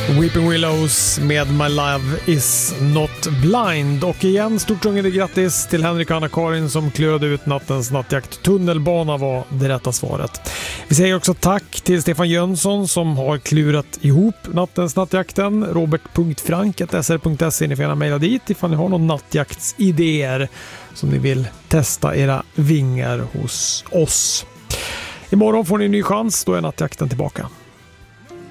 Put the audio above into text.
Weeping Willows med My Love Is Not Blind. Och igen, stort grattis till Henrik och Anna-Karin som klurade ut nattens nattjakt. Tunnelbana var det rätta svaret. Vi säger också tack till Stefan Jönsson som har klurat ihop nattens nattjakten. Robert.frank@sr.se. Ni får gärna mejla dit ifall ni har någon nattjaktsidéer som ni vill testa era vingar hos oss. Imorgon får ni en ny chans, då är nattjakten tillbaka.